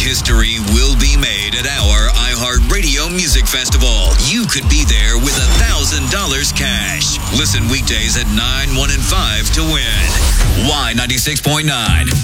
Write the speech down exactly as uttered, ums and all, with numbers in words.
History will be made at our iHeartRadio Music Festival. You could be there with one thousand dollars cash. Listen weekdays at nine, one, and five to win. Y ninety-six point nine.